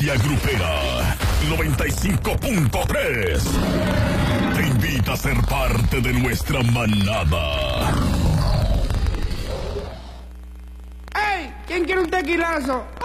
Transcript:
Y Grupera 95.3 te invita a ser parte de nuestra manada. ¡Ey! ¿Quién quiere un tequilazo?